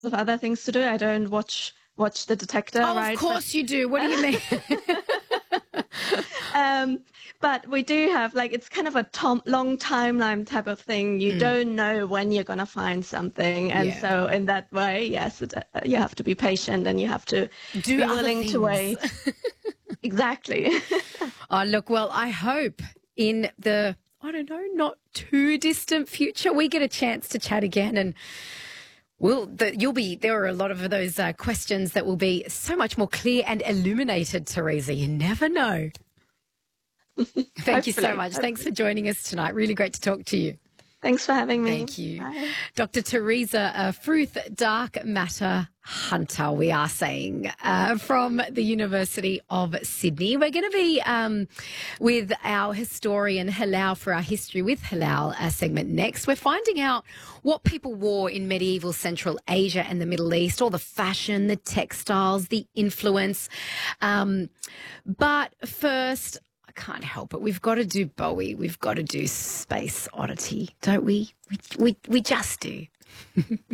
of other things to do. I don't watch The Detector, Oh, of right? course you do. What do you mean? Um, but we do have like it's kind of a long timeline type of thing. You don't know when you're gonna find something, and Yeah. so in that way, yes, you have to be patient and you have to Do be other willing to things. wait. Exactly. Oh, look, well, I hope in the, I don't know, not too distant future, we get a chance to chat again and there are a lot of those questions that will be so much more clear and illuminated, Teresa. You never know. Thank you so much. Thanks for joining us tonight. Really great to talk to you. Thanks for having me. Thank you. Bye. Dr. Teresa Fruth, Dark Matter Hunter, we are saying, from the University of Sydney. We're going to be with our historian Halal for our History with Halal segment next. We're finding out what people wore in medieval Central Asia and the Middle East, all the fashion, the textiles, the influence. But first, I can't help it. We've got to do Bowie. We've got to do Space Oddity, don't we? We just do.